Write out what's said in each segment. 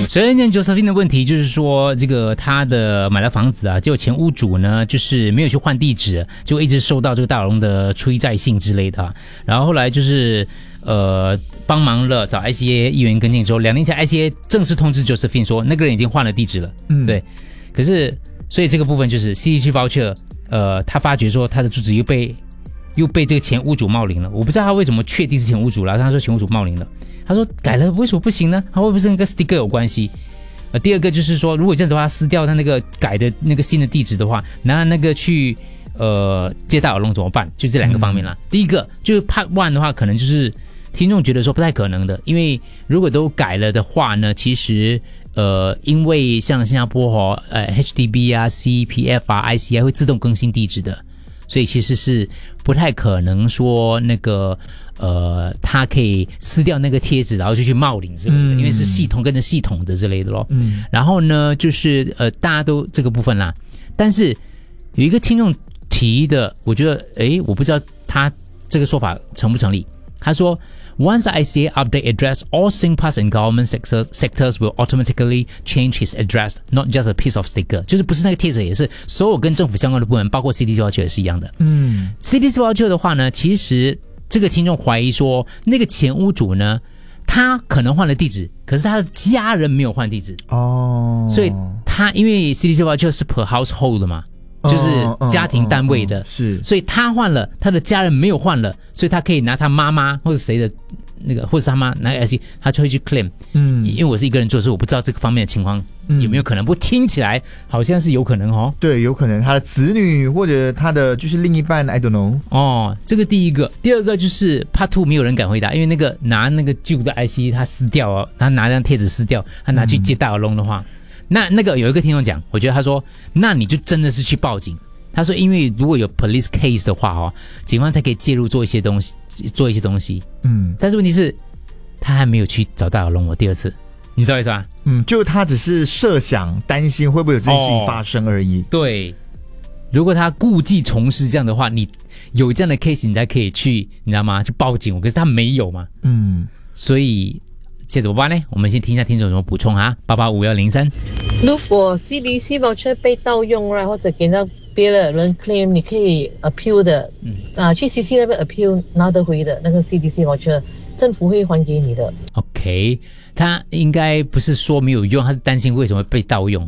所以Josephine 的问题就是说，这个他的买了房子啊，结果前屋主呢就是没有去换地址，就一直收到这个大老龙的催债信之类的啊。然后后来就是帮忙了找 ICA 议员跟进之后，2年前 ICA 正式通知 Josephine 说那个人已经换了地址了。对。可是所以这个部分就是 CDC voucher， 他发觉说他的住址又被这个前屋主冒领了。我不知道他为什么确定是前屋主了，他说前屋主冒领了。他说改了为什么不行呢？他会不会是跟个 sticker 有关系？第二个就是说，如果这样的话，撕掉他那个改的那个新的地址的话，拿那个去接大耳窿怎么办？就这2个方面啦。第一个就是 Part 1的话，可能就是听众觉得说不太可能的，因为如果都改了的话呢，其实因为像新加坡HDB 啊、CPF 啊、ICI 会自动更新地址的。所以其实是不太可能说那个他可以撕掉那个贴纸，然后就去冒领之类的，因为是系统跟着系统的之类的咯。然后呢，就是大家都这个部分啦。但是有一个听众提的，我觉得我不知道他这个说法成不成立。他说 Once the ICA update address, all SingPass and government sectors will automatically change his address, not just a piece of sticker. 就是不是那个贴纸，也是所有跟政府相关的部门，包括 CDC voucher 也是一样的。CDC voucher 的话呢，其实这个听众怀疑说，那个前屋主呢，他可能换了地址，可是他的家人没有换地址。所以他因为 CDC voucher 是 per household 的嘛。就是家庭单位的， 是， 所以他换了，他的家人没有换了，所以他可以拿他妈妈或者谁的那个，或者是他妈拿 IC， 他就会去 claim。因为我是一个人做，所以我不知道这个方面的情况有没有可能，不过听起来好像是有可能哦。 对，有可能他的子女或者他的就是另一半 ，I don't know。 这个第一个，第二个就是 Part 2没有人敢回答，因为那个拿那个旧的 IC 他撕掉哦，他拿张贴纸撕掉，他拿去接大耳窿的话。那个有一个听众讲，我觉得他说，那你就真的是去报警。他说，因为如果有 police case 的话警方才可以介入做一些东西。但是问题是，他还没有去找大耳窿第二次，你知道意思吧？ 就他只是设想担心会不会有这件事情发生而已。 对，如果他故技重施这样的话，你有这样的 case， 你才可以去，你知道吗？去报警。可是他没有嘛。所以。接着怎么办呢？我们先听一下听众有什么补充啊！885103。 如果 CDC voucher 被盗用或者给到别的人 claim， 你可以 appeal 的，去 CC 那边 appeal 拿得回的那个 CDC voucher， 政府会还给你的。 OK， 他应该不是说没有用，他是担心为什么被盗用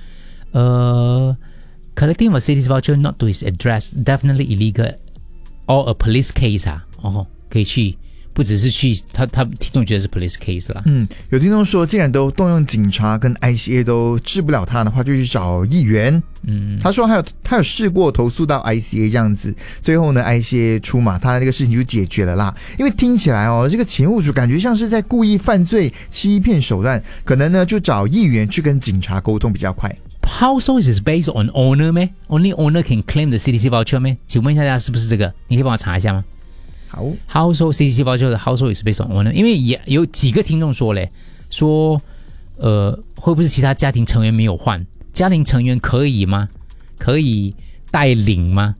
Collecting a CDC voucher not to his address definitely illegal or a police case 可以去。不只是去他听众觉得是 police case 啦。 有听众说，既然都动用警察跟 ICA 都治不了他的话，就去找议员。他说他有试过投诉到 ICA 这样子，最后呢 ICA 出马，他那个事情就解决了啦。因为听起来这个前屋主感觉像是在故意犯罪、欺骗手段，可能呢就找议员去跟警察沟通比较快。 Household is based on owner 咩 ？Only owner can claim the CDC voucher 咩？请问一下大家是不是这个？你可以帮我查一下吗？ 好 ，Household CDC voucher 的 Household is based on owner， 因为也有几个听众说会不会是其他家庭成员没有换？家庭成员可以吗？可以代领吗？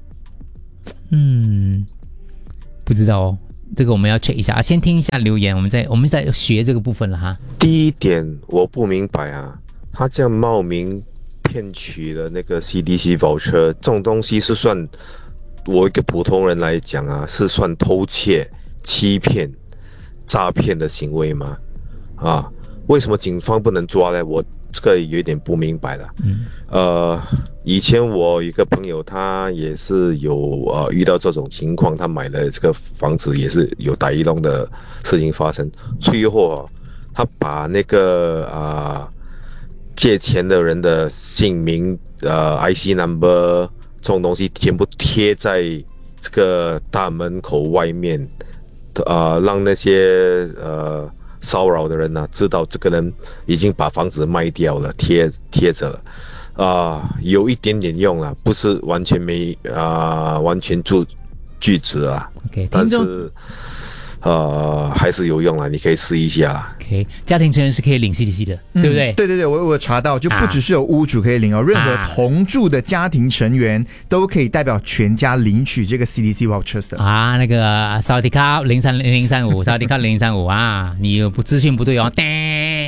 不知道这个我们要 check 一下先听一下留言，我们再学这个部分了哈。 第一点我不明白他这样冒名骗取了那个 CDC voucher， 这种东西是算。我一个普通人来讲是算偷窃、欺骗、诈骗的行为吗？为什么警方不能抓呢？我这个有点不明白了。以前我一个朋友，他也是有遇到这种情况，他买了这个房子也是有打一弄的事情发生，最后他把那个借钱的人的姓名、IC number。这种东西全部贴在这个大门口外面，让那些骚扰的人知道这个人已经把房子卖掉了，贴着了，有一点点用了，不是完全没完全拒止 OK， 但是还是有用啦，你可以试一下啦。 OK， 家庭成员是可以领 CDC 的，对不对？ 对，我查到，就不只是有屋主可以领任何同住的家庭成员都可以代表全家领取这个 CDC vouchers 的。 那个萨瓦迪卡030035，萨瓦迪卡0035你有资讯不对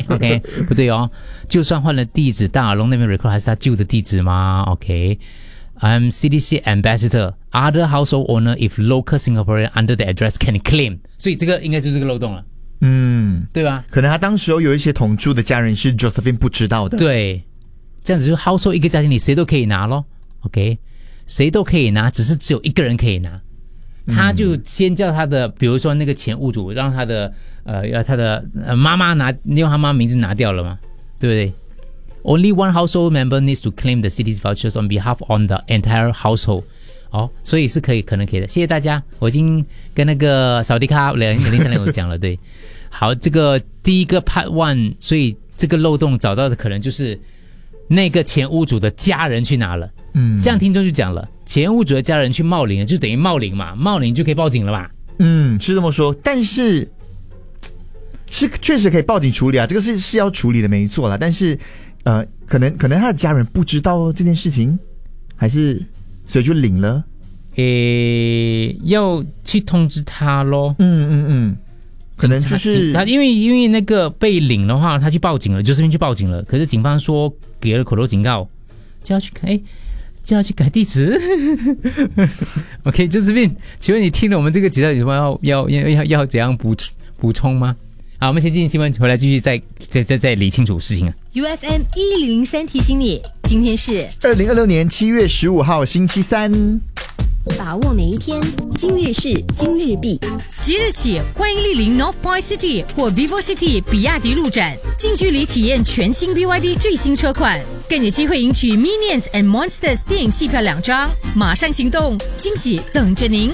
OK， 不对哦，就算换了地址，大耳窿那边 record 还是他旧的地址吗 ？OK。I'm CDC ambassador. Other household owner, if local Singaporean under the address can claim. 所以这个应该就是个漏洞了，对吧？ 可能他当时有一些同住的家人是 Josephine 不知道的。 对，这样子就 household 一个家庭里谁都可以拿咯 OK， 谁都可以拿，只是只有一个人可以拿。他就先叫他的，比如说那个前屋主，让他的妈妈拿，用他妈名字拿掉了嘛，对不对？Only one household member needs to claim the city's vouchers on behalf on the entire household. 所以是可能可以的。谢谢大家，我已经跟那个扫地卡003有讲了，对。好，这个第一个 part one， 所以这个漏洞找到的可能就是那个前屋主的家人去拿了。这样听众就讲了，前屋主的家人去冒领，就等于冒领嘛，冒领就可以报警了嘛。 是这么说，但是是确实可以报警处理啊，这个是要处理的，没错啦。但是可能他的家人不知道这件事情，还是所以就领了。 要去通知他咯。 可能就是他因为那个被领的话，他去报警了，就这边去报警了。可是警方说给了口头警告，叫他去改地址。OK， 就这边，请问你听了我们这个节目要怎样补充吗？好，我们先进新闻，回来继续再理清楚事情啊。 UFM 1003提醒你，今天是 2026年7月15号星期三。 把握每一天，今日事今日毕。 即日起，欢迎莅临 North Point City 或 Vivo City 比亚迪路展，近距离体验全新 BYD 最新车款，更有机会赢取 Minions and Monsters 电影戏票2张。马上行动，惊喜等着您！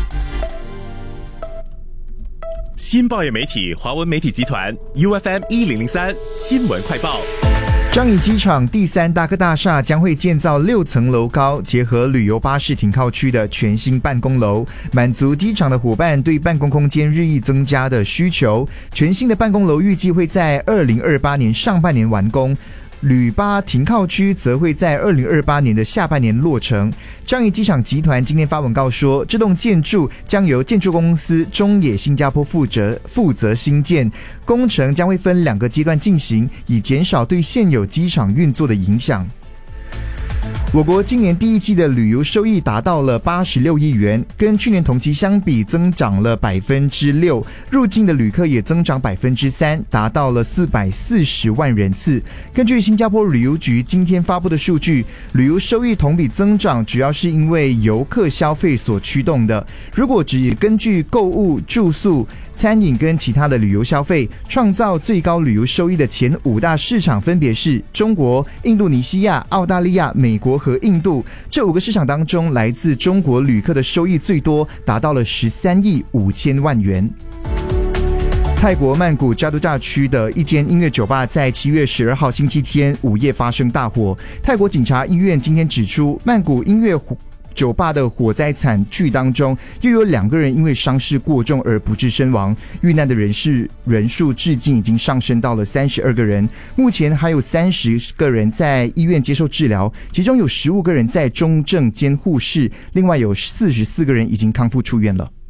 新报业媒体华文媒体集团 UFM 1003新闻快报。 樟宜机场第3大科大厦将会建造6层楼高，结合旅游巴士停靠区的全新办公楼，满足机场的伙伴对办公空间日益增加的需求。全新的办公楼预计会在2028年上半年完工，旅巴停靠区则会在2028年的下半年落成。樟宜机场集团今天发文告说，这栋建筑将由建筑公司中野新加坡负责兴建，工程将会分2个阶段进行，以减少对现有机场运作的影响。我国今年第1季的旅游收益达到了86亿元，跟去年同期相比增长了 6%， 入境的旅客也增长 3%， 达到了440万人次。根据新加坡旅游局今天发布的数据，旅游收益同比增长主要是因为游客消费所驱动的。如果只根据购物、住宿、餐饮跟其他的旅游消费，创造最高旅游收益的前5大市场分别是中国、印度尼西亚、澳大利亚、美国和印度。这5个市场当中，来自中国旅客的收益最多，达到了13亿5千万元。泰国曼谷加都大区的一间音乐酒吧在7月12号星期天午夜发生大火。泰国警察医院今天指出，曼谷音乐酒吧的火灾惨剧当中，又有2个人因为伤势过重而不治身亡，遇难的人数至今已经上升到了32个人，目前还有30个人在医院接受治疗，其中有15个人在重症监护室，另外有44个人已经康复出院了。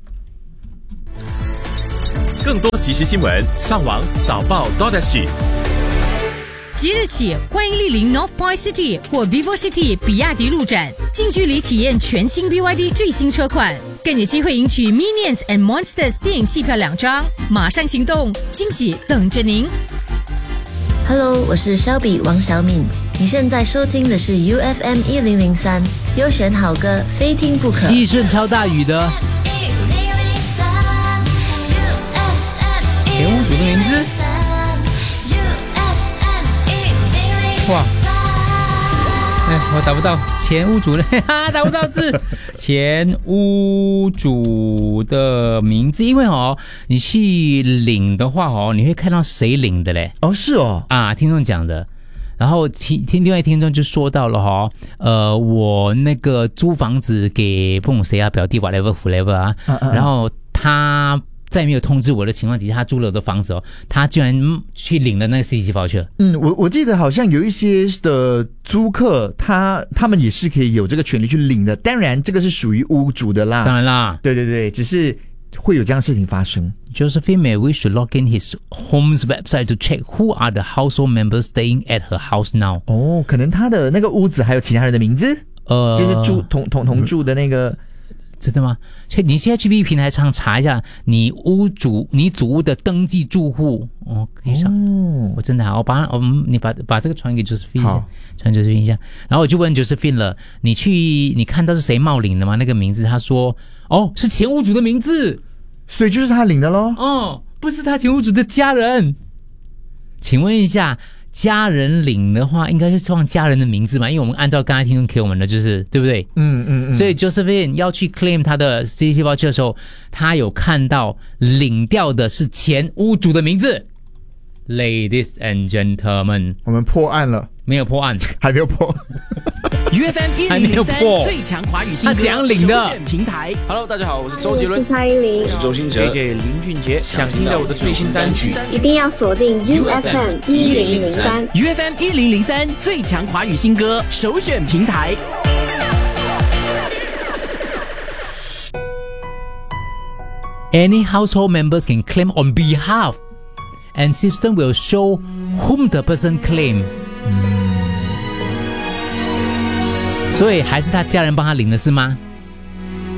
更多即时新闻，上网早报 .sg。 即日起，欢迎莅临 North Point City 或 Vivo City 比亚迪路展，近距离体验全新 BYD 最新车款，更有机会赢取 Minions and Monsters 电影戏票2张。马上行动，惊喜等着您！ Hello， 我是肖比王小敏，你现在收听的是 UFM 1003，优选好歌，非听不可。 一阵超大雨的前屋主的名字。哇！我打不到前屋主的，打不到字。前屋主的名字，因为你去领的话你会看到谁领的嘞？ 是哦， 听众讲的。然后另外听众就说到了我那个租房子给不懂谁表弟 whatever 然后他在没有通知我的情况底下，他租了我的房子他居然去领了那个 CDC voucher。 我记得好像有一些的租客，他们也是可以有这个权利去领的。当然，这个是属于屋主的啦。 当然啦， 对对对，只是会有这样的事情发生。 Josephine may wish to log in his home's website to check who are the household members staying at her house now. 哦，可能他的那个屋子还有其他人的名字，就是同住的那个。 真的吗？你现在去 B 平台上查一下你祖屋的登记住户哦，可以上。我真的好，你把这个传给 Josephine 一下，传 Josephine 一下。然后我就问 Josephine 了，你看到是谁冒领的吗？那个名字，他说是前屋主的名字， 所以就是他领的咯。 不是他前屋主的家人。请问一下，家人领的话，应该是放家人的名字嘛？因为我们按照刚才听众给我们的，就是对不对？所以 Josephine 要去 claim 他的 CDC voucher 的时候，他有看到领掉的是前屋主的名字。Ladies and gentlemen， 我们破案了？ 没有破案， 还没有破。 UFM 1003最强华语新歌首选平台。 Hello， 大家好，我是周杰伦， 我是蔡依林， 我是周兴哲 ，JJ 林俊杰。想听到我的最新单曲， 一定要锁定 UFM 1003。 UFM 1003最强华语新歌首选平台。 Any household members can claim on behalf, and system will show whom the person claim. 所以还是他家人帮他领的是吗？